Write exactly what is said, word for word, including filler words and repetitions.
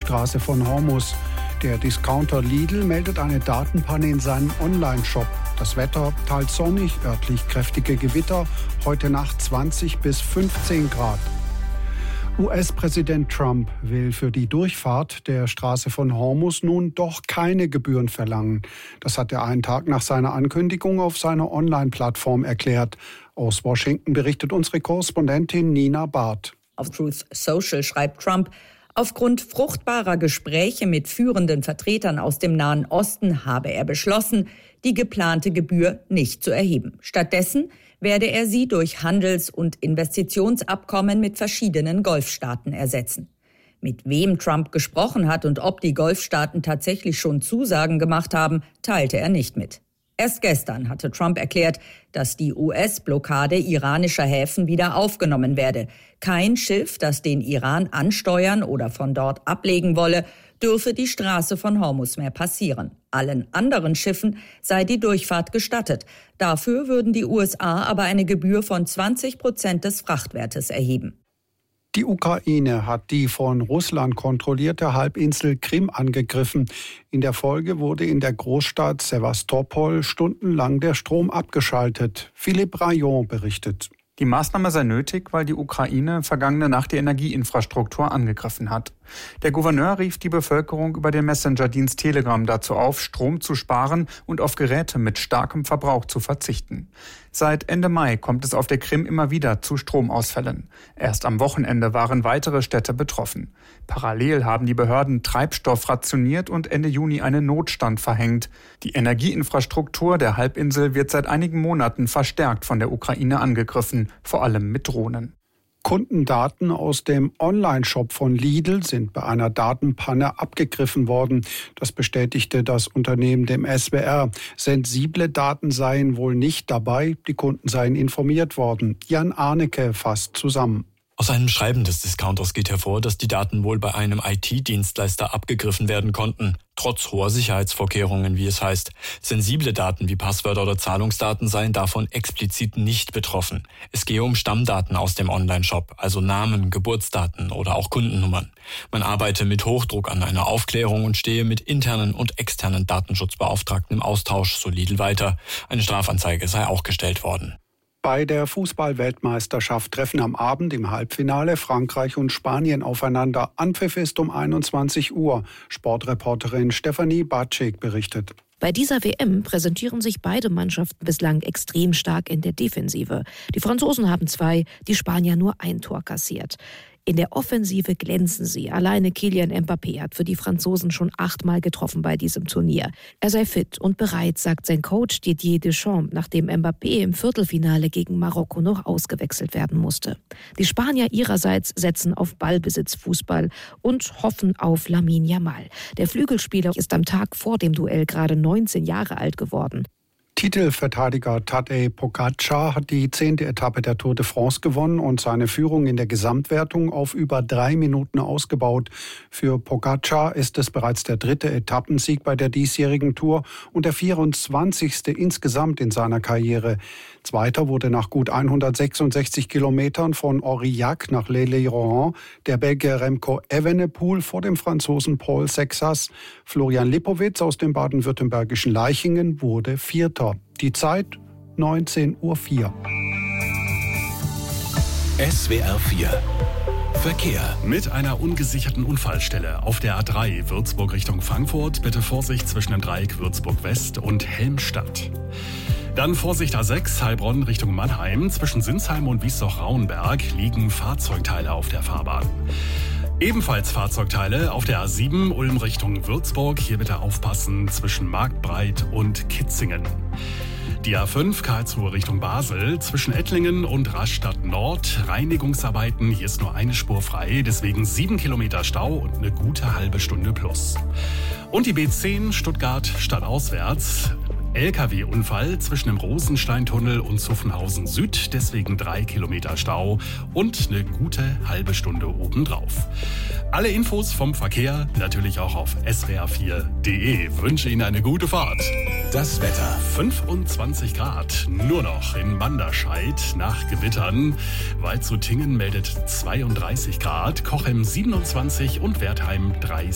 Straße von Hormuz. Der Discounter Lidl meldet eine Datenpanne in seinem Online-Shop. Das Wetter teils sonnig, örtlich kräftige Gewitter, heute Nacht zwanzig bis fünfzehn Grad. U S-Präsident Trump will für die Durchfahrt der Straße von Hormuz nun doch keine Gebühren verlangen. Das hat er einen Tag nach seiner Ankündigung auf seiner Online-Plattform erklärt. Aus Washington berichtet unsere Korrespondentin Nina Barth. Auf Truth Social schreibt Trump: Aufgrund fruchtbarer Gespräche mit führenden Vertretern aus dem Nahen Osten habe er beschlossen, die geplante Gebühr nicht zu erheben. Stattdessen werde er sie durch Handels- und Investitionsabkommen mit verschiedenen Golfstaaten ersetzen. Mit wem Trump gesprochen hat und ob die Golfstaaten tatsächlich schon Zusagen gemacht haben, teilte er nicht mit. Erst gestern hatte Trump erklärt, dass die U S-Blockade iranischer Häfen wieder aufgenommen werde. Kein Schiff, das den Iran ansteuern oder von dort ablegen wolle, dürfe die Straße von Hormuz mehr passieren. Allen anderen Schiffen sei die Durchfahrt gestattet. Dafür würden die U S A aber eine Gebühr von zwanzig Prozent des Frachtwertes erheben. Die Ukraine hat die von Russland kontrollierte Halbinsel Krim angegriffen. In der Folge wurde in der Großstadt Sewastopol stundenlang der Strom abgeschaltet. Philippe Rayon berichtet. Die Maßnahme sei nötig, weil die Ukraine vergangene Nacht die Energieinfrastruktur angegriffen hat. Der Gouverneur rief die Bevölkerung über den Messenger-Dienst Telegram dazu auf, Strom zu sparen und auf Geräte mit starkem Verbrauch zu verzichten. Seit Ende Mai kommt es auf der Krim immer wieder zu Stromausfällen. Erst am Wochenende waren weitere Städte betroffen. Parallel haben die Behörden Treibstoff rationiert und Ende Juni einen Notstand verhängt. Die Energieinfrastruktur der Halbinsel wird seit einigen Monaten verstärkt von der Ukraine angegriffen, vor allem mit Drohnen. Kundendaten aus dem Online-Shop von Lidl sind bei einer Datenpanne abgegriffen worden. Das bestätigte das Unternehmen dem S W R. Sensible Daten seien wohl nicht dabei. Die Kunden seien informiert worden. Jan Arnecke fasst zusammen. Aus einem Schreiben des Discounters geht hervor, dass die Daten wohl bei einem I T-Dienstleister abgegriffen werden konnten. Trotz hoher Sicherheitsvorkehrungen, wie es heißt. Sensible Daten wie Passwörter oder Zahlungsdaten seien davon explizit nicht betroffen. Es gehe um Stammdaten aus dem Online-Shop, also Namen, Geburtsdaten oder auch Kundennummern. Man arbeite mit Hochdruck an einer Aufklärung und stehe mit internen und externen Datenschutzbeauftragten im Austausch, so Lidl weiter. Eine Strafanzeige sei auch gestellt worden. Bei der Fußball-Weltmeisterschaft treffen am Abend im Halbfinale Frankreich und Spanien aufeinander. Anpfiff ist um einundzwanzig Uhr. Sportreporterin Stefanie Batschik berichtet. Bei dieser W M präsentieren sich beide Mannschaften bislang extrem stark in der Defensive. Die Franzosen haben zwei, die Spanier nur ein Tor kassiert. In der Offensive glänzen sie. Alleine Kylian Mbappé hat für die Franzosen schon achtmal getroffen bei diesem Turnier. Er sei fit und bereit, sagt sein Coach Didier Deschamps, nachdem Mbappé im Viertelfinale gegen Marokko noch ausgewechselt werden musste. Die Spanier ihrerseits setzen auf Ballbesitzfußball und hoffen auf Lamine Yamal. Der Flügelspieler ist am Tag vor dem Duell gerade neunzehn Jahre alt geworden. Titelverteidiger Tadej Pogačar hat die zehnte Etappe der Tour de France gewonnen und seine Führung in der Gesamtwertung auf über drei Minuten ausgebaut. Für Pogačar ist es bereits der dritte Etappensieg bei der diesjährigen Tour und der vierundzwanzigste insgesamt in seiner Karriere. Zweiter wurde nach gut hundertsechsundsechzig Kilometern von Aurillac nach L'Isle-Rohan der Belgier Remco Evenepoel vor dem Franzosen Paul Sexas. Florian Lipowitz aus dem baden-württembergischen Leichingen wurde Vierter. Die Zeit neunzehn Uhr vier. S W R vier Verkehr. Mit einer ungesicherten Unfallstelle auf der A drei Würzburg Richtung Frankfurt. Bitte Vorsicht zwischen dem Dreieck Würzburg West und Helmstadt. Dann Vorsicht A sechs Heilbronn Richtung Mannheim. Zwischen Sinsheim und Wiesloch-Rauenberg liegen Fahrzeugteile auf der Fahrbahn. Ebenfalls Fahrzeugteile auf der A sieben Ulm Richtung Würzburg. Hier bitte aufpassen zwischen Marktbreit und Kitzingen. Die A fünf Karlsruhe Richtung Basel zwischen Ettlingen und Rastatt Nord. Reinigungsarbeiten, hier ist nur eine Spur frei, deswegen sieben Kilometer Stau und eine gute halbe Stunde plus. Und die B zehn Stuttgart stadtauswärts. L K W-Unfall zwischen dem Rosensteintunnel und Zuffenhausen Süd, deswegen drei Kilometer Stau und eine gute halbe Stunde obendrauf. Alle Infos vom Verkehr natürlich auch auf S W R vier punkt de. Wünsche Ihnen eine gute Fahrt. Das Wetter. fünfundzwanzig Grad, nur noch in Manderscheid nach Gewittern. Waldshutingen meldet zweiunddreißig Grad, Cochem siebenundzwanzig und Wertheim dreißig.